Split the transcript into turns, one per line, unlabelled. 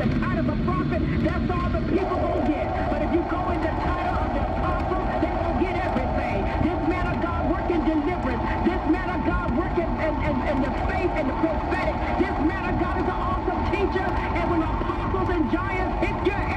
the title of a prophet, that's all the people gonna get. But if you go in the title of the apostle, they gonna get everything. This man of God working deliverance. This man of God working in the faith and the prophetic. This man of God is an awesome teacher. And when apostles and giants hit your